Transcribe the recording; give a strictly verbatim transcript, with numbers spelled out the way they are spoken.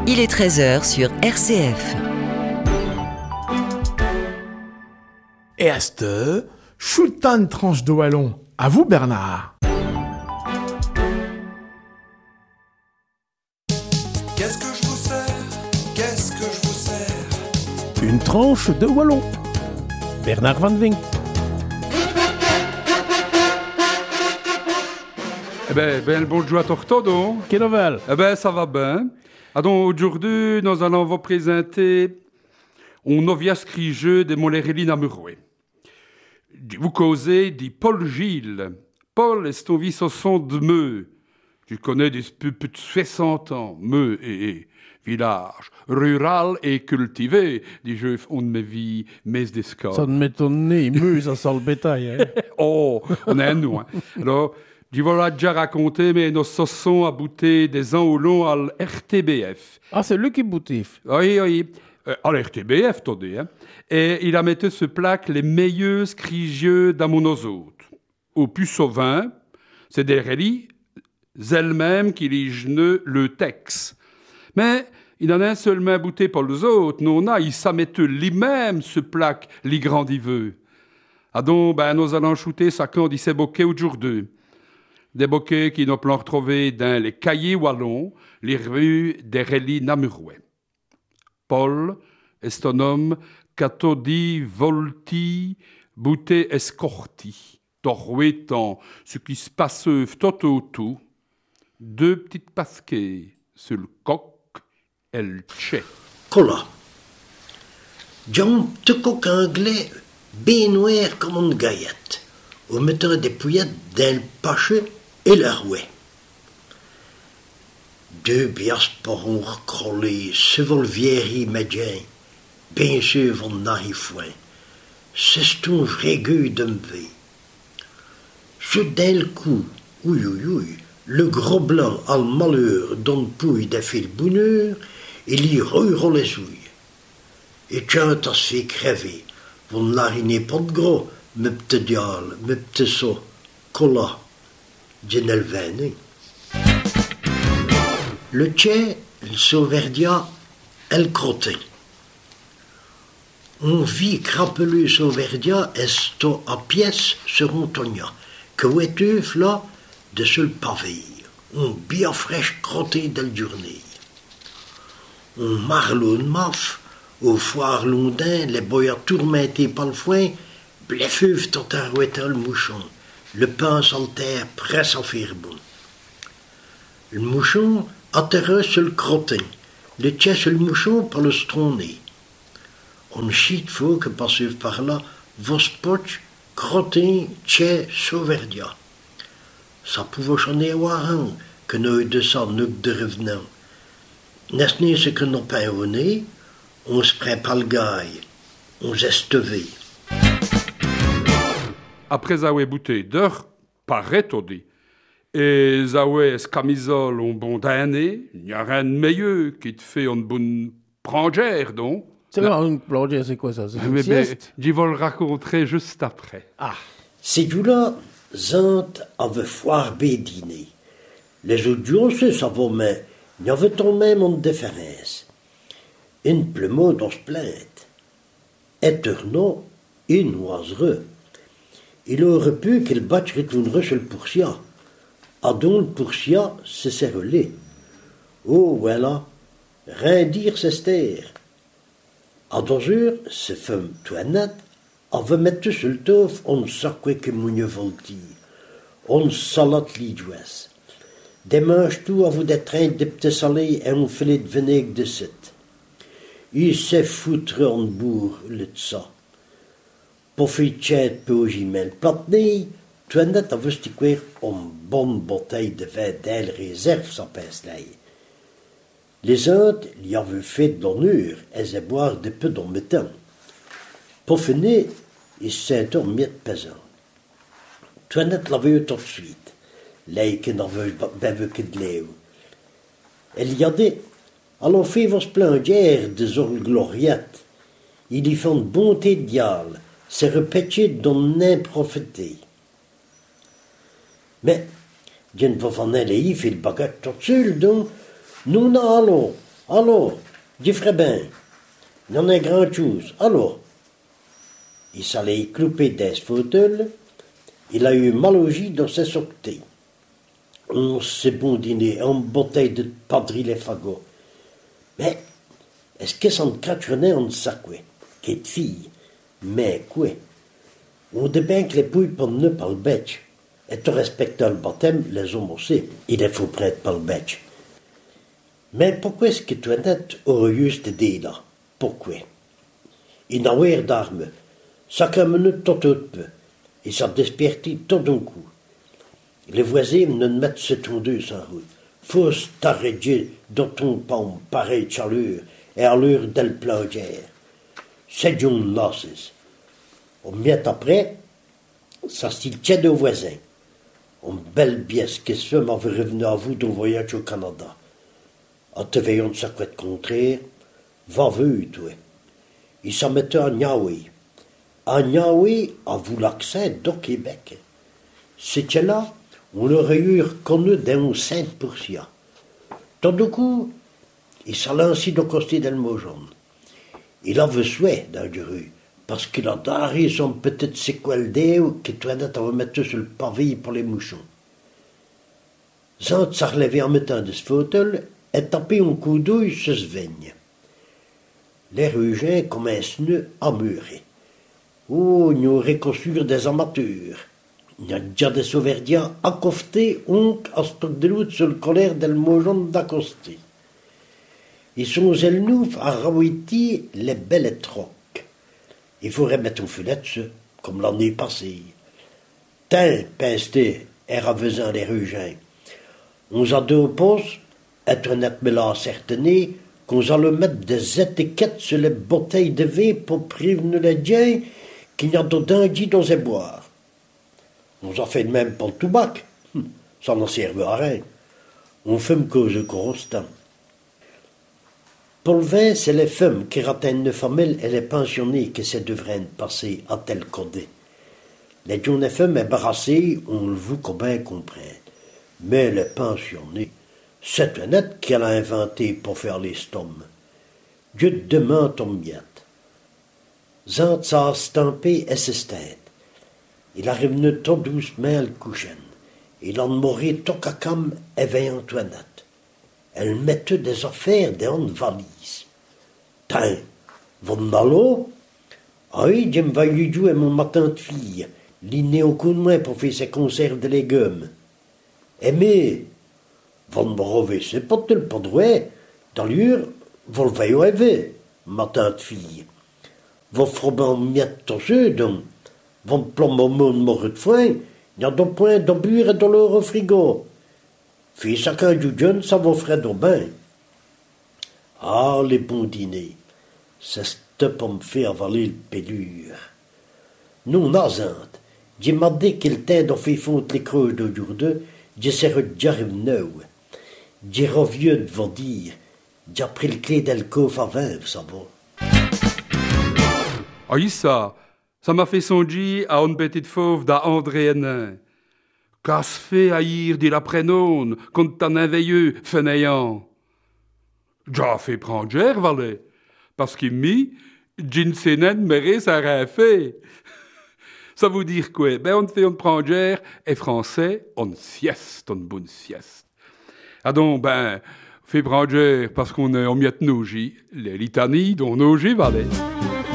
Il est treize heures sur R C F. Et à cette heure, choutan une tranche de wallon. À vous, Bernard. Qu'est-ce que je vous sers? Qu'est-ce que je vous sers? Une tranche de wallon. Bernard Van Vink. Eh ben, ben bonjour à toi, donc. Quelle nouvelle? Eh ben, ça va bien. Ah donc, aujourd'hui, nous allons vous présenter un novias jeu de Molerelli Namuroué. Vous causez dit Paul Gilles. Paul est un vice au son de Meux. Tu connais depuis plus de soixante ans. Meux et village rural et cultivé. Dit je on me vit mes d'escorts. Ça ne m'étonne ni, Meux, ça sent le bétail. Hein. Oh, on est à nous. Hein. Alors, je vous l'ai déjà raconté, mais nos saussons a bouté des ans au long à l'R T B F. Ah, c'est lui qui boutiffe. Oui, oui. Euh, à l'R T B F, t'as dit, hein. Et il a mis ce plaque les meilleurs scrigieux d'amonosautres. Au plus au vin, c'est des relis elles-mêmes qui lisent le texte. Mais il en a un seulement bouté pour les autres. Non, on a, il s'en met lui-même ce plaque, les grandiveux. Ah donc, ben, nous allons shooter ça quand on dit ces bokeh aujourd'hui. Des bokehs qui nous l'ont retrouvé dans les cahiers wallons, les rues des relis Namuroué. Paul est un homme cathodi volti bouté escorti, torouétant ce qui se passe tout autour. Deux petites pasquets sur le coq et le tché. Cola. John te coq anglais, bien noir comme une gaillette, au mettant des pouillettes dans le pachet et la rouée. Deux bias porons recrollés, se vol vieilli médien, bien sûr von narifouin. C'est un vrai gueux de m'vé. Ce d'un le coup, ouï ouï ouï, le gros blanc à le malheur donne pouille des fils bonheur, et l'y reroule les ouilles. Et tiens, t'as se fait crever, von l'arinez pas de gros, me p'te dial, me p'te so, cola, djenel veine. Le tché, le sauverdia, elle crotté. On vit crapelu sauverdia esto à pièce sur un togna, que ouetuf là, de seul pavé, on bien fraîche crotté de la journée. On marlonne maf, au foire londin, les boyards tourmentés par le foin, bleffeuf tot un rouettant le mouchon, le pain saltaire presse à faire bon. Le mouchon atterreux sur le crottin, le tient sur le mouchon par le stronné. On chite faut que passe par là, vos poches, crottin, tient, sauverdia. Ça pouvait chanter au haran, que nous de ça, nous de revenant. N'est-ce ce que nous pas au nez, on se prend pas le gaille, on s'estevé. Après avoir bouté d'heure, paraît on dit. Et Zaoué camisole un bon d'année, il n'y a rien de meilleur qui te fait une bonne prangère, donc. C'est là une plongée, c'est quoi ça? C'est une Mais ben, sieste? j'y vais le raconter juste après. Ah, C'est du là, Zant avait foire bédiné. Les autres jours, c'est ça va, mais il y avait tout de même une différence. Une plumeau dans ce plainte. Éternant, une oisereux. Il aurait pu qu'il batte retournerait sur le poursia. A donc le poursia se serrelé. Oh, voilà, rien dire c'est ster. À deux heures, ces femmes toinettes avaient mis sur le tof on sacquait que moune volti. On salade l'idouesse. Des manches tout à vous des trains de petits salés et un filet de vinaigre de site. Il s'est foutre en bourre le tsa. Pour faire tchète peu jimel platné, toinette avait stiquer une bonne bouteille de vin d'elle réserve sa pince-laille. Les autres lui avaient fait de l'honneur et se boire de peu dans le temps. Pour finir, il s'est mis de pesant. Toinette l'avait eu tout de suite, l'ail qui n'avait pas que de l'eau. Elle y a dit, allons faire vos plongères des orgues gloriettes. Il y font bonté de diable, c'est répété dont n'en profiter. Mais, je ne peux pas aller y faire le baguette tout seul, donc, nous n'allons, Alors, dis ferait bien. Il y en a grand chose. Alors, il s'allait clouper des fauteuils. Il a eu mal au gis dans ses sorties. On s'est bon dîner, en bouteille de padri les fagots. Mais, est-ce que ça ne cracherait en ça, quoi? Qu'est fille? Mais, quoi? On dit bien que les pouilles pendent par le bêche. Et tu respectes le baptême, les hommes aussi. Il est faut prêtre par le bêche. Mais pourquoi est-ce que tu es net heureux cette idée-là? Pourquoi? Il n'a pas d'armes. Chaque minute, tout tout peu. Et ça despertit tout d'un coup. Les voisins ne mettent ce tondeuse en route. Faut t'arrêter dans ton pomme, pareil chaleur, et à l'heure d'elle plongère. C'est John Losses. On miette après, ça s'y tient aux voisins. On belle pièce que ce m'avait revenu à vous d'un voyage au Canada. En te veillant de sa couette contraire, va vu, toi. Il s'en mettait à Niaoui. À Niaoui, à vous l'accès du Québec. C'était là, on aurait eu reconnu d'un cinq pour cent. Tout d'un coup, il s'en lancé de côté d'un mot jaune. Il avait souhait dans du rue, parce qu'il a daré son petite séquelle d'eau qui traînait à remettre sur le pavé pour les mouchons. Zant s'est relevé en mettant de ce fauteuil et tapé un coup d'œil sur ce vigne. Les rugins commencent à mûrer. Oh, nous réconstruire des amateurs. Il y a déjà des sauverdiens accostés, onc à stock de l'autre sur le colère del mojon d'accosté. Ils sont elnouf à rawiti les belles trocs. Il faudrait mettre au fenêtre, comme l'année passée. Tiens, pincé, et raveusant les rugins. On a deux postes, être net me l'a certain, qu'on a le mettre des étiquettes sur les bouteilles de vin pour prévenir les gens qu'il y a dedans dit dans les boire. On a fait de même pour le tabac. Hum, ça n'en servait à rien. On fume cause constant. Pour le vin, c'est les femmes qui rateignent les familles et les pensionnés qui se devraient passer à tel codé. Les jeunes femmes embarrassées, on le veut qu'on bien comprenne. Mais les pensionnés, c'est un net qu'elle a inventé pour faire les stoms. Dieu demande ton miette. Zant s'a stampé et se stède. Il a revenu tout doucement le couchen. Il en mourit tout cacam et veille Antoinette. Elle mettait des affaires dans une valise. Tiens, von Nalo? Ah oui, je me vais lui jouer mon matin de fille, l'inné au coup de main pour faire ses conserves de légumes. Et mais, von Brové, c'est pas tel pas droit. D'ailleurs, vous le veillez au éveil, matin de fille. Vous ferez miette tous ceux, donc. Vous plombez mon mort de foin, il y a deux points de bure et de l'or au frigo. Fais chacun du jeune, ça vous ferait de bain. Ah, les bons dîners, c'est ce pour me faire avaler le pélure. Nous, nazante, j'ai m'a dit qu'il t'aide à faire fondre les creux d'aujourd'hui, j'ai serré de jarre neuf. J'ai revieux de vous dire, j'ai pris le clé del coffre à vin, ça va. Ah, ça, ça m'a fait songer à une petite fauve d'André Hénin. Qu'as fait haïr dit la prénone, quand t'en un veilleux fainéant. J'ai fait prendre valet, parce qu'il m'y, Jinsenen méré sa rien fait. Ça veut dire quoi? Ben, on fait une prendre et français, on sieste, on bonne sieste. Ah donc, ben, fait prendre parce qu'on est en miette nouji, les litanies dont nouji valet.